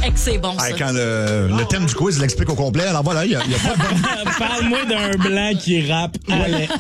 Hey, que c'est bon, ça. Quand le thème du quiz l'explique au complet, alors voilà, il y a pas de bonne... Parle-moi d'un blanc qui rappe avec.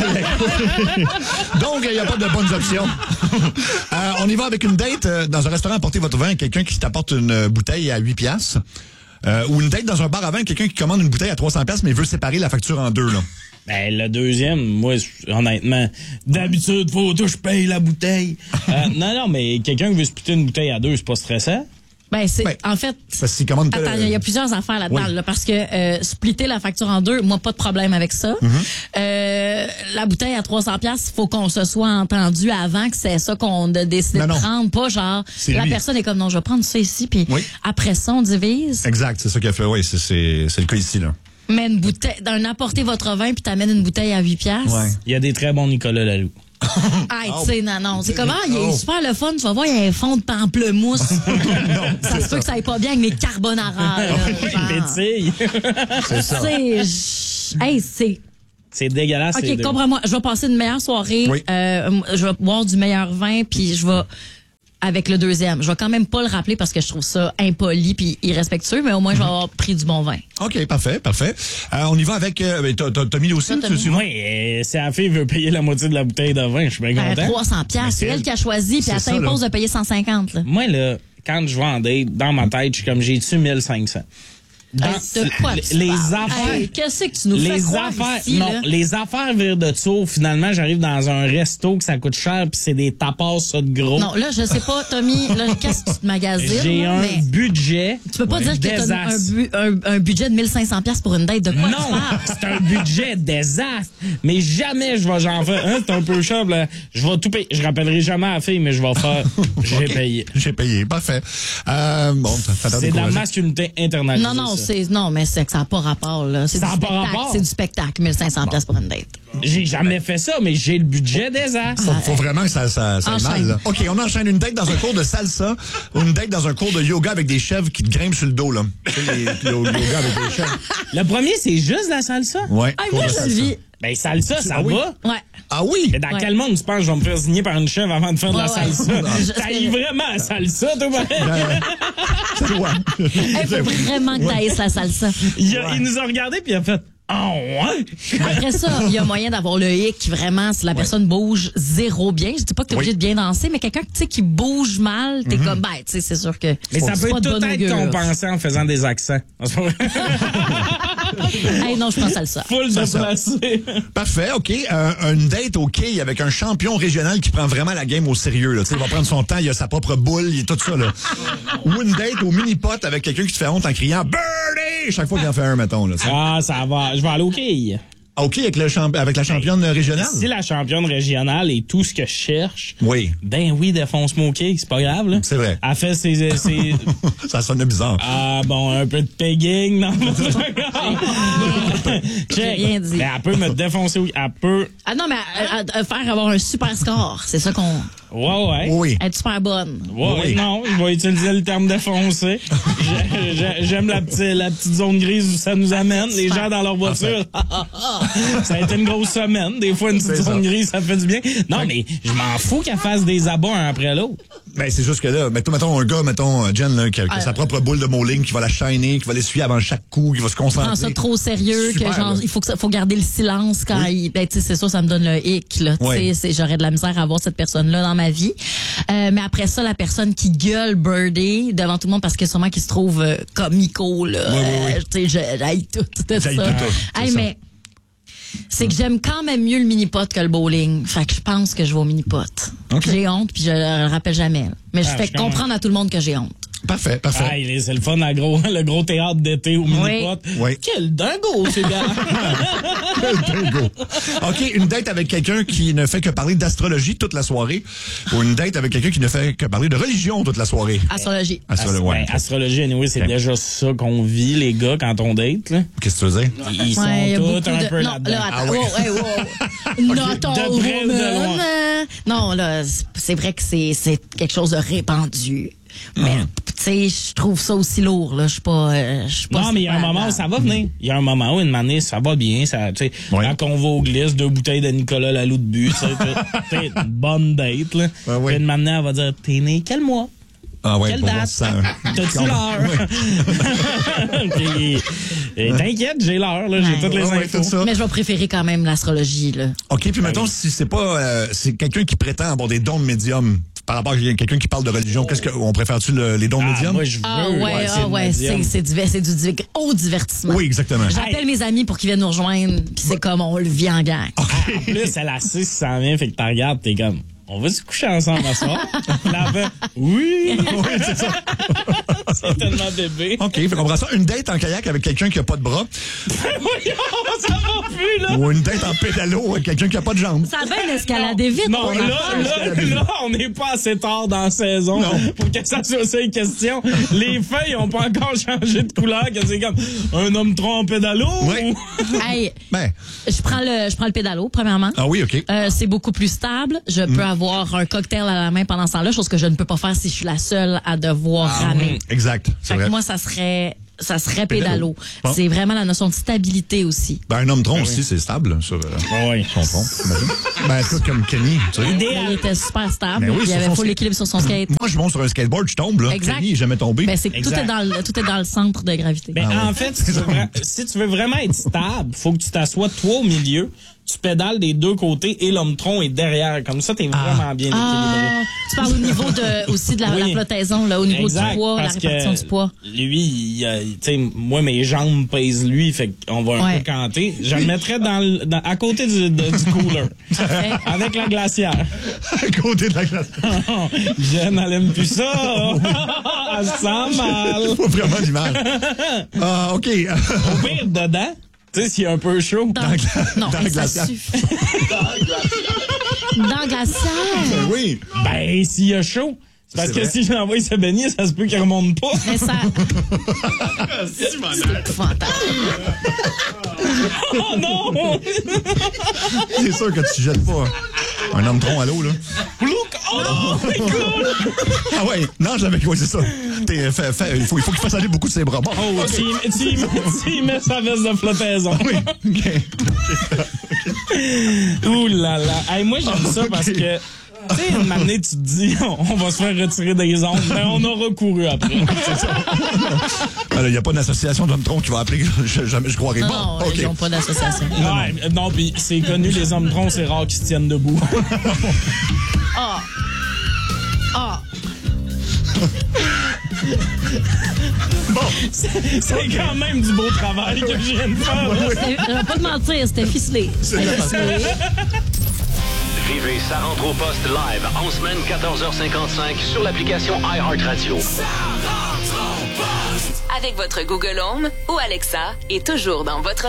Donc, il n'y a pas de bonnes options. On y va avec une date dans un restaurant, apportez votre vin à quelqu'un qui t'apporte une bouteille à 8 piastres. Ou une date dans un bar à vin, quelqu'un qui commande une bouteille à 300 piastres mais veut séparer la facture en deux, là. Ben, le deuxième, moi, honnêtement, d'habitude, faut que je paye la bouteille. Non, mais quelqu'un qui veut splitter une bouteille à deux, c'est pas stressant. Ben, en fait, parce qu'il commande attends, il y a plusieurs affaires là-dedans, là, parce que splitter la facture en deux, moi, pas de problème avec ça. La bouteille à 300 piastres, il faut qu'on se soit entendu avant que c'est ça qu'on a décidé de prendre, pas genre, la personne est comme, non, je vais prendre ça ici, puis après ça, on divise. Exact, c'est ça qu'elle fait, oui, c'est le cas ici, là. Mais une bouteille, apporter votre vin, puis t'amènes une bouteille à 8 piastres. Ouais. Il y a des très bons Nicolas Lalou. Hey, tu sais, non. C'est comment? Il est super le fun. Tu vas voir, il y a un fond de pamplemousse. Ça se peut que ça aille pas bien avec mes carbonara. Pétille. C'est ça. C'est dégueulasse. OK, comprends-moi. Je vais passer une meilleure soirée. Oui. Je vais boire du meilleur vin, puis je vais... Avec le deuxième. Je vais quand même pas le rappeler parce que je trouve ça impoli puis irrespectueux, mais au moins, je vais avoir pris du bon vin. OK, parfait. On y va avec... t'as mis aussi, Oui, si la fille veut payer la moitié de la bouteille de vin, je suis bien content. 300 piastres, c'est elle qui a choisi, puis elle s'impose de payer 150. Là. Moi, là, quand je vais en date, dans ma tête, je suis comme, j'ai-tu 1500? Les affaires. Qu'est-ce que tu nous fais croire ici, là? Les affaires virent de tour. Finalement, j'arrive dans un resto que ça coûte cher puis c'est des tapas ça de gros. Non, là, je sais pas, Tommy, là, qu'est-ce que tu te magasines? J'ai un budget. Tu peux pas dire que t'as un budget de 1500 piastres pour une date de quoi? Non, c'est un budget désastre. Mais jamais je vais j'en faire. C'est un peu cher, là. Je vais tout payer. Je rappellerai jamais à la fille, mais je vais faire. J'ai payé. Parfait. C'est de la masculinité internalisée. Non, mais c'est que ça n'a pas rapport, là. C'est du spectacle, 1500 piastres pour une date. J'ai jamais fait ça, mais j'ai le budget des as. Faut vraiment que ça aille mal, là. OK, on enchaîne une date dans un cours de salsa ou une date dans un cours de yoga avec des chèvres qui te grimpent sur le dos, là. Le yoga avec des chèvres. Le premier, c'est juste la salsa? Ouais. Moi, je vis. Ben, salsa, ça va? Ouais. Ah oui? Mais dans quel monde tu penses que je vais me faire signer par une chèvre avant de faire de la salsa? T'ailles vraiment la salsa, toi, faut vraiment que t'ailles la salsa. Il nous a regardé puis il a fait, ouais? Après ça, il y a moyen d'avoir le hic, vraiment, si la personne bouge zéro bien. Je dis pas que t'es obligé de bien danser, mais quelqu'un, tu sais, qui bouge mal, t'es comme, tu sais, c'est sûr que. Mais ça peut tout être compensé en faisant des accents. Non, je pense à ça. Full déplacé. Parfait, OK. Une date au quai avec un champion régional qui prend vraiment la game au sérieux, là. Tu sais, il va prendre son temps, il a sa propre boule, il est tout ça, là. Ou une date au mini-pot avec quelqu'un qui te fait honte en criant Birdie! Chaque fois qu'il en fait un, mettons, là. Ça va. Je vais aller au quai. OK, avec la championne régionale? Si la championne régionale est tout ce que je cherche, défonce-moi au quai, c'est pas grave, là. C'est vrai. Elle fait ses... Ça sonne bizarre. Ah, bon, un peu de pegging, non? J'ai rien dit. Mais elle peut me défoncer, elle peut... Ah non, mais faire avoir un super score, c'est ça qu'on... Ouais. Oui. Être super bonne. Ouais, non, je vais utiliser le terme défoncer. J'aime la petite zone grise où ça nous amène, les gens dans leur voiture. Ça a été une grosse semaine. Des fois, une petite zone grise, ça fait du bien. Non, mais je m'en fous qu'elle fasse des abats un après l'autre. Ben, c'est juste que là, mettons un gars, Jen, là, qui a sa propre boule de bowling, qui va la shiner, qui va l'essuyer avant chaque coup, qui va se concentrer. Prends ça trop sérieux, super, que genre, il faut garder le silence quand tu sais, c'est ça me donne le hic, là. Tu sais, j'aurais de la misère à avoir cette personne-là dans ma vie. Mais après ça, la personne qui gueule Birdie devant tout le monde parce que sûrement qu'il se trouve comico, là. Tu sais, j'haïs tout ça. Mais c'est que j'aime quand même mieux le mini-pot que le bowling. Fait que je pense que je vais au mini-pot. Okay. J'ai honte, puis je le rappelle jamais. Mais je fais comprendre à tout le monde que j'ai honte. Parfait. C'est le fun, le gros théâtre d'été au mini-pot. Oui. Quel dingo, ces gars! Quel dingo! OK, une date avec quelqu'un qui ne fait que parler d'astrologie toute la soirée ou une date avec quelqu'un qui ne fait que parler de religion toute la soirée? Astrologie. Astrologie, anyway, c'est déjà ça qu'on vit, les gars, quand on date, là. Qu'est-ce que tu veux dire? Ils sont tous un peu là-dedans. Là, attends. Not all women. Non, là, c'est vrai que c'est quelque chose de répandu. Mais, tu sais, je trouve ça aussi lourd, là. Je suis pas. Non, mais il y a un moment où ça va venir. Il y a un moment où, une année, ça va bien. Ça, tu sais, quand on va aux glisses, 2 bouteilles de Nicolas Lalou de but, tu sais, une bonne date, là. Une année, elle va dire, t'es né quel mois? Ah ouais, Quelle bon, date? ça... T'as-tu l'heure? Puis, t'inquiète, j'ai l'heure, là, j'ai toutes les infos. tout ça. Mais je vais préférer quand même l'astrologie, là. OK, puis mettons, si c'est pas... c'est quelqu'un qui prétend avoir des dons de médium par rapport à quelqu'un qui parle de religion, on préfère-tu les dons médiums? Moi, je veux. C'est du haut divertissement. Oui, exactement. J'appelle mes amis pour qu'ils viennent nous rejoindre, puis c'est comme on le vit en gang. En plus, elle a 600 000, fait que tu regardes, t'es comme, on va se coucher ensemble à soir. Là, oui, c'est ça. c'est tellement bébé. OK, fait qu'on prend ça. Une date en kayak avec quelqu'un qui a pas de bras. Voyons, ça va plus, là. Ou une date en pédalo avec quelqu'un qui a pas de jambes. Ça va bien escalader vite. Non, là, on n'est pas assez tard dans la saison pour que ça soit ça une question. Les feuilles ont pas encore changé de couleur, que c'est comme un homme tronc en pédalo. Oui. Hey, Ben. je prends le pédalo, premièrement. Ah oui, OK. C'est beaucoup plus stable. Je peux avoir un cocktail à la main pendant ce temps-là, chose que je ne peux pas faire si je suis la seule à devoir ramer. Exact. Fait que moi, ça serait pédalo. Bon. C'est vraiment la notion de stabilité aussi. Ben, un homme tronc aussi, c'est stable sur son tronc. Ben, écoute, comme Kenny, tu sais. Il était super stable. Ben oui, il avait full l'équilibre sur son skate. Moi, je monte sur un skateboard, je tombe, là. Exact. Kenny est jamais tombé. Ben, c'est que tout est dans le centre de gravité. Ben, en fait, si tu veux vraiment être stable, faut que tu t'assois toi au milieu, tu pédales des deux côtés et l'homme tronc est derrière. Comme ça, t'es vraiment bien équilibré. Tu parles au niveau aussi de la flottaison, là, au niveau du poids, la répartition du poit. Lui, tu sais, moi, mes jambes pèsent lui, fait qu'on va un peu canter. Je le mettrais à côté du cooler. Avec la glacière. À côté de la glacière. Je n'aime plus ça. Elle se sent mal. Faut vraiment l'image. Ah, OK. Au pire, dedans, tu sais, s'il y a un peu chaud. Non, mais ça suffit. Dans la glacière. Oui. Ben, s'il y a chaud. Parce que si je l'envoie se baigner, ça se peut qu'il remonte pas. Mais ça... C'est épouvantable. Oh non! C'est sûr que tu jettes pas un homme tronc à l'eau, là. Oh non! C'est cool! Ah ouais, nage avec, c'est ça. Il faut qu'il fasse aller beaucoup de ses bras. Bon, oh, tu mets sa veste de flottaison. Oui, OK. Ouh là là. Hey, moi, j'aime ça parce que... Tu sais, une année, tu te dis, on va se faire retirer des ondes, mais on a recouru après. C'est ça. Il n'y a pas d'association d'hommes troncs qui va appeler, je croirais. Non, ils n'ont pas d'association. Non, puis c'est connu, les hommes troncs, c'est rare qu'ils se tiennent debout. Bon. C'est quand même du beau travail que je viens de faire. Je vais pas te mentir, c'était ficelé. Vivez Ça rentre au poste live en semaine 14h55 sur l'application iHeartRadio. Avec votre Google Home ou Alexa et toujours dans votre